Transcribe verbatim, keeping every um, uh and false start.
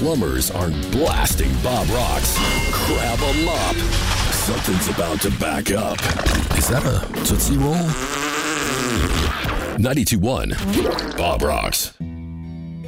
plumbers aren't blasting Bob Rocks. Grab 'em up. Something's about to back up. Is that a Tootsie Roll? ninety-two point one Bob Rocks.